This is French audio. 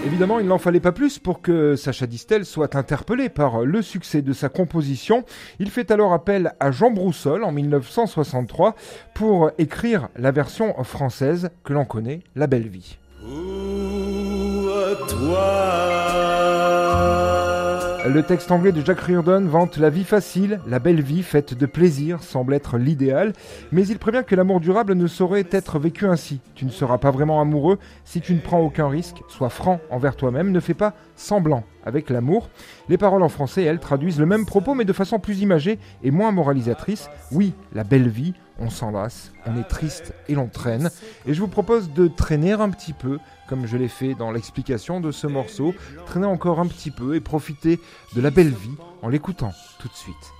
Évidemment, il n'en fallait pas plus pour que Sacha Distel soit interpellé par le succès de sa composition. Il fait alors appel à Jean Broussol en 1963 pour écrire la version française que l'on connaît, La Belle Vie. Pour toi. Le texte anglais de Jack Riordan vante la vie facile, la belle vie faite de plaisir semble être l'idéal, mais il prévient que l'amour durable ne saurait être vécu ainsi. Tu ne seras pas vraiment amoureux si tu ne prends aucun risque, sois franc envers toi-même, ne fais pas semblant avec l'amour. Les paroles en français, elles, traduisent le même propos mais de façon plus imagée et moins moralisatrice. Oui, la belle vie, on s'enlace, on est triste et l'on traîne. Et je vous propose de traîner un petit peu, comme je l'ai fait dans l'explication de ce morceau, traîner encore un petit peu et profiter de la belle vie en l'écoutant tout de suite.